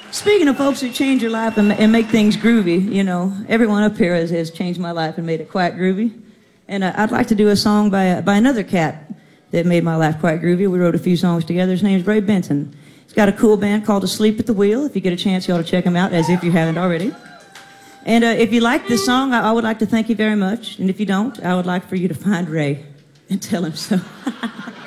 Speaking of folks who change your life and make things groovy, you know, everyone up here has changed my life and made it quite groovy. And I'd like to do a song by another cat that made my life quite groovy. We wrote a few songs together. His name's Ray Benson. He's got a cool band called Asleep at the Wheel. If you get a chance, you ought to check him out, as if you haven't already. And if you like this song, I would like to thank you very much. And if you don't, I would like for you to find Ray and tell him so.